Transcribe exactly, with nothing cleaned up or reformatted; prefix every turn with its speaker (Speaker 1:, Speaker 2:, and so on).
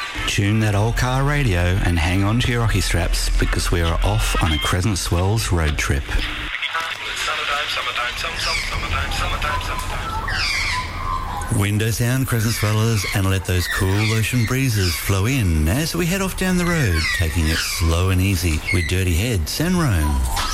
Speaker 1: Tune that old car radio and hang on to your rocky straps because we are off on a Crescent Swells road trip. Window sound, Crescent Swellers, and let those cool ocean breezes flow in as we head off down the road, taking it slow and easy with Dirty Heads and Rome.